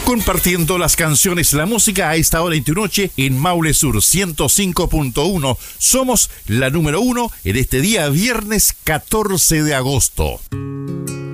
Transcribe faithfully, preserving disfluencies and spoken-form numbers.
Compartiendo las canciones, la música a esta hora en tu noche en Maule Sur ciento cinco punto uno. Somos la número uno en este día viernes catorce de agosto.